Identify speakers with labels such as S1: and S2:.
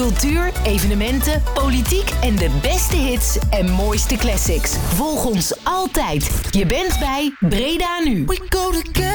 S1: Cultuur, evenementen, politiek en de beste hits en mooiste classics. Volg ons altijd. Je bent bij Breda Nu. We go together.